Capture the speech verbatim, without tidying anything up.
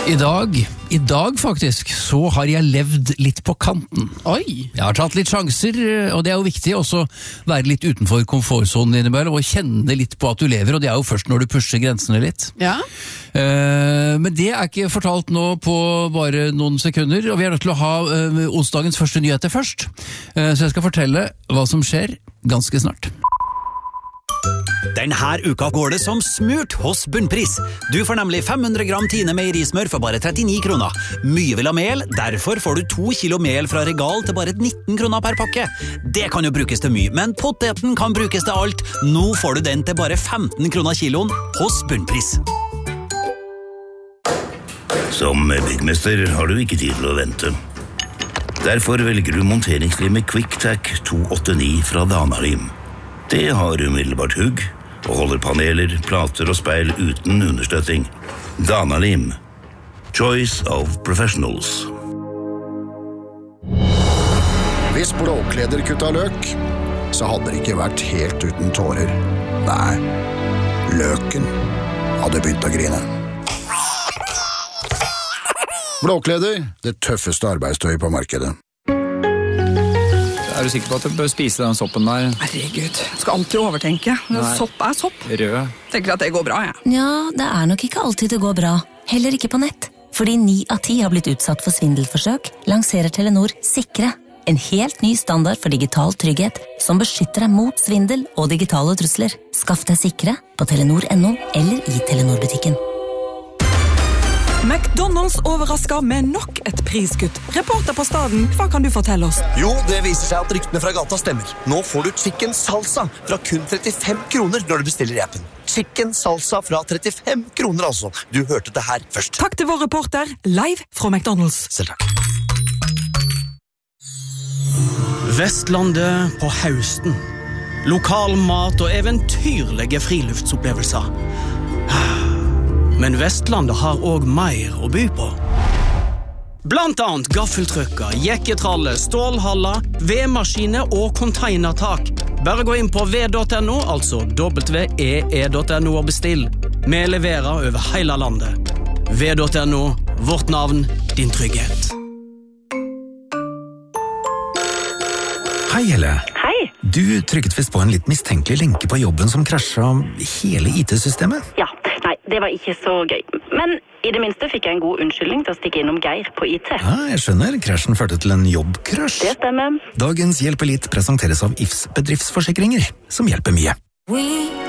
I dag, i dag faktisk, så har jeg levd litt på kanten. Oi! Jeg har tatt litt sjanser, og det er jo viktig også å være litt utenfor komfortzonen innimellom, og kjenne litt på at du lever, og det er jo først når du pusher grensene litt. Ja. Uh, men det er ikke fortalt nå på bare noen sekunder, og vi er nødt til å ha uh, onsdagens første nyheter først. Uh, så jeg skal fortelle hva som skjer ganske snart. Denne uka går det som smurt hos Bunnpris. Du får nemlig fem hundre gram Tine meierismør for bare trettini kroner. Mye vil ha mel, derfor får du to kilo mel fra Regal til bare nitten kroner per pakke. Det kan jo brukes til mye, men poteten kan brukes til alt. Nå får du den til bare femten kroner kiloen hos Bunnpris. Som byggmester har du ikke tid til å vente. Derfor velger du monteringslimet QuickTac to åttiåtte fra Danalim. Det har umiddelbart hugg, og holder paneler, plater og speil uten understøtting. Danalim. Choice of professionals. Hvis Blåkleder kutta løk, så hadde det ikke vært helt uten tårer. Nei, løken hadde begynt å grine. Blåkleder, det tøffeste arbeidstøy på markedet. Er du sikker på at du bør spise den soppen der? Herregud, jeg skal alltid overtenke. Sopp er sopp. Rød. Tenker at det går bra, jeg. Ja, det er nok ikke alltid det går bra. Heller ikke på nett. Fordi ni av ti har blitt utsatt for svindelforsøk, lanserer Telenor Sikre. En helt ny standard for digital trygghet, som beskytter deg mot svindel og digitale trusler. Skaff deg Sikre på telenor punktum no eller i Telenor-butikken. McDonald's overrasker med nok et priskutt. Reporter på staden, hva kan du fortelle oss? Jo, det viser seg at ryktene fra gata stemmer. Nå får du chicken salsa fra kun trettifem kroner når du bestiller i appen. Chicken salsa fra trettifem kroner altså. Du hørte det her først. Takk til vår reporter, live fra McDonald's. Selv takk. Vestlandet på høsten. Lokal mat og eventyrlige friluftsopplevelser. Men Vestlandet har også mer å by på. Blant annet gaffeltrykker, jekketralle, stålhaller, vedmaskiner og containertak. Bare gå inn på v punktum no, altså w e e punktum no og bestill. Vi leverer over hele landet. v punktum no, vårt navn, din trygghet. Hei, Helle. Hei. Du trykket visst på en litt mistenkelig lenke på jobben som krasjet hele I T-systemet. Ja, nei, det var ikke så gøy. Men i det minste fikk jeg en god unnskyldning til å stikke innom Geir på I T. Ja, jeg skjønner. Krasjen førte til en jobbkrasj. Det stemmer. Dagens Hjelp Elite presenteres av I F S bedriftsforsikringer, som hjelper mye.